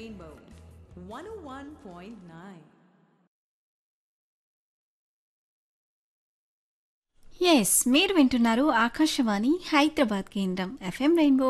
Rainbow 101.9. Yes మీరు వింటున్నారు ఆకాశవాణి హైదరాబాద్ కేంద్రం FM rainbow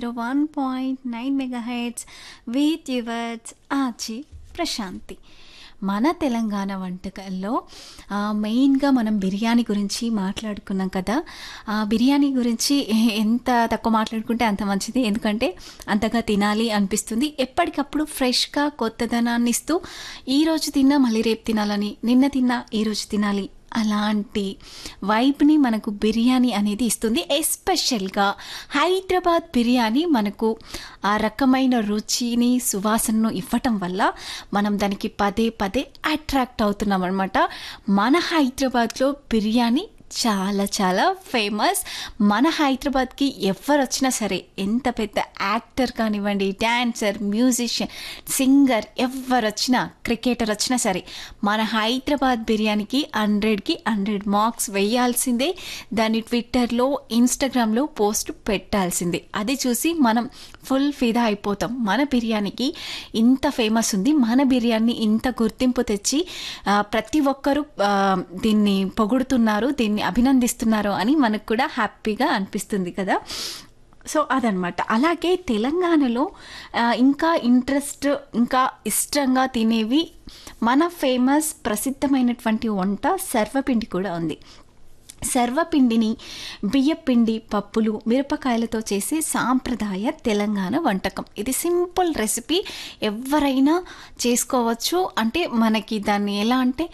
101.9 megahertz with yours ఆచి ప్రశాంతి. మన తెలంగాణ వంటకాల్లో మెయిన్గా మనం బిర్యానీ గురించి మాట్లాడుకున్నాం కదా. బిర్యానీ గురించి ఎంత తక్కువ మాట్లాడుకుంటే అంత మంచిది, ఎందుకంటే అంతగా తినాలి అనిపిస్తుంది. ఎప్పటికప్పుడు ఫ్రెష్గా కొత్తదనాన్ని ఇస్తూ ఈరోజు తిన్నా మళ్ళీ రేపు తినాలని, నిన్న తిన్నా ఈరోజు తినాలి అలాంటి వైబ్ని మనకు బిర్యానీ అనేది ఇస్తుంది. ఎస్పెషల్గా హైదరాబాద్ బిర్యానీ మనకు ఆ రకమైన రుచిని సువాసనను ఇవ్వటం వల్ల మనం దానికి పదే పదే అట్రాక్ట్ అవుతున్నాం అనమాట. మన హైదరాబాద్లో బిర్యానీ చాలా చాలా ఫేమస్. మన హైదరాబాద్కి ఎవరు వచ్చినా సరే, ఎంత పెద్ద యాక్టర్ కానివ్వండి, డ్యాన్సర్, మ్యూజిషియన్, సింగర్, ఎవరు వచ్చినా, క్రికెటర్ వచ్చినా సరే, మన హైదరాబాద్ బిర్యానీకి 100కి 100 మార్క్స్ వేయాల్సిందే. దాన్ని ట్విట్టర్లో, ఇన్స్టాగ్రామ్లో పోస్ట్ పెట్టాల్సిందే. అది చూసి మనం ఫుల్ ఫిదా అయిపోతాం. మన బిర్యానీకి ఇంత ఫేమస్ ఉంది, మన బిర్యానీ ఇంత గుర్తింపు తెచ్చి ప్రతి ఒక్కరూ దీన్ని పొగుడుతున్నారు, దీన్ని అభినందిస్తున్నారు అని మనకు కూడా హ్యాపీగా అనిపిస్తుంది కదా. సో అదనమాట. అలాగే తెలంగాణలో ఇంకా ఇంట్రెస్ట్, ఇంకా ఇష్టంగా తినేవి మన ఫేమస్ ప్రసిద్ధమైనటువంటి వంట సర్వపిండి కూడా ఉంది. సర్వపిండిని బియ్యపిండి, పప్పులు, మిరపకాయలతో చేసే సాంప్రదాయ తెలంగాణ వంటకం. ఇది సింపుల్ రెసిపీ, ఎవరైనా చేసుకోవచ్చు. అంటే మనకి దాన్ని ఎలా అంటే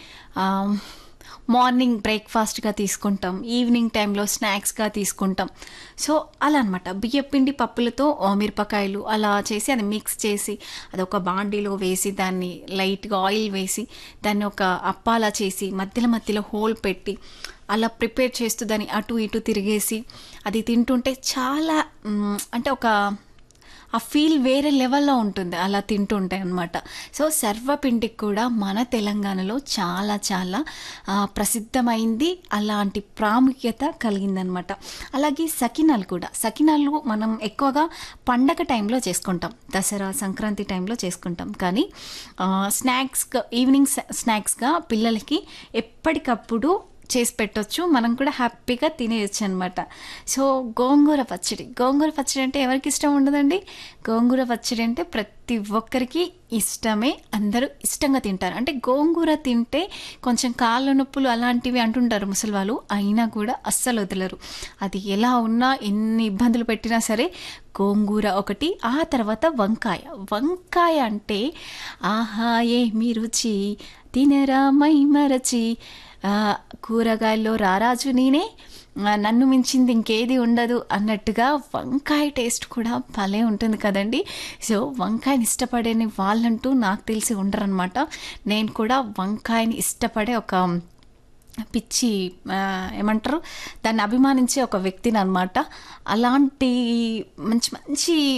మార్నింగ్ బ్రేక్ఫాస్ట్గా తీసుకుంటాం, ఈవినింగ్ టైంలో స్నాక్స్గా తీసుకుంటాం. సో అలా అనమాట. బియ్యపిండి పప్పులతో మిరపకాయలు అలా చేసి అది మిక్స్ చేసి అదొక బాండీలో వేసి దాన్ని లైట్గా ఆయిల్ వేసి దాన్ని ఒక అప్పాలా చేసి మధ్యలో మధ్యలో హోల్ పెట్టి అలా ప్రిపేర్ చేస్తూ దాన్ని అటు ఇటు తిరిగేసి అది తింటుంటే చాలా అంటే ఒక ఆ ఫీల్ వేరే లెవెల్లో ఉంటుంది అలా తింటుంటాయి అనమాట. సో సర్వపిండికి కూడా మన తెలంగాణలో చాలా చాలా ప్రసిద్ధమైంది, అలాంటి ప్రాముఖ్యత కలిగిందనమాట. అలాగే సకినాలు కూడా. సకినాలు మనం ఎక్కువగా పండగ టైంలో చేసుకుంటాం, దసరా, సంక్రాంతి టైంలో చేసుకుంటాం. కానీ స్నాక్స్గా, ఈవినింగ్ స్నాక్స్గా పిల్లలకి ఎప్పటికప్పుడు చేసి పెట్టవచ్చు, మనం కూడా హ్యాపీగా తినేయచ్చు అనమాట. సో గోంగూర పచ్చడి. గోంగూర పచ్చడి అంటే ఎవరికి ఇష్టం ఉండదండి? గోంగూర పచ్చడి అంటే ప్రతి ఒక్కరికి ఇష్టమే, అందరూ ఇష్టంగా తింటారు. అంటే గోంగూర తింటే కొంచెం కాళ్ళ నొప్పులు అలాంటివి అంటుంటారు ముసలి వాళ్ళు, అయినా కూడా అస్సలు వదలరు. అది ఎలా ఉన్నా, ఎన్ని ఇబ్బందులు పెట్టినా సరే గోంగూర ఒకటి. ఆ తర్వాత వంకాయ. వంకాయ అంటే ఆహా ఏమి రుచి, తినరా మై మరచి, కూరగాయల్లో రారాజు నేనే, నన్ను మించింది ఇంకేది ఉండదు అన్నట్టుగా వంకాయ టేస్ట్ కూడా భలే ఉంటుంది కదండి. సో వంకాయని ఇష్టపడేని వాళ్ళంటూ నాకు తెలిసి ఉండరనమాట. నేను కూడా వంకాయని ఇష్టపడే ఒక పిచ్చి ఏమంటారు దాన్ని అభిమానించే ఒక వ్యక్తిని అనమాట. అలాంటి మంచి మంచి